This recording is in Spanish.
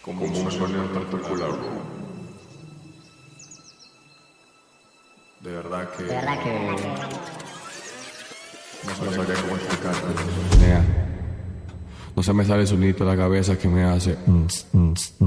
como un sonido particular. De verdad que no sabría cómo explicarlo. No se me sale el sonido de la cabeza que me hace